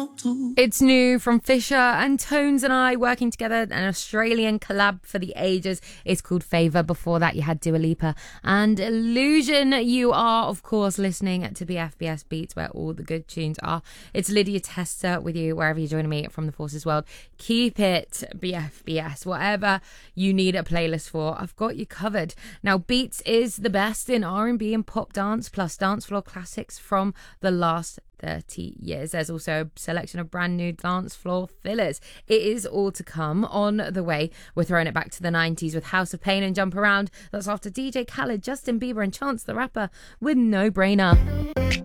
It's new from Fisher and Tones and I working together, an Australian collab for the ages. It's called Favour. Before that, you had Dua Lipa and Illusion. You are, of course, listening to BFBS Beats, where all the good tunes are. It's Lydia Tester with you, wherever you're joining me from the Forces World. Keep it BFBS. Whatever you need a playlist for, I've got you covered. Now, Beats is the best in R&B and pop dance, plus dance floor classics from the last 30 years. There's also a selection of brand new dance floor fillers. It is all to come on the way. We're throwing it back to the 90s with House of Pain and Jump Around. That's after DJ Khaled, Justin Bieber and Chance the Rapper with No Brainer.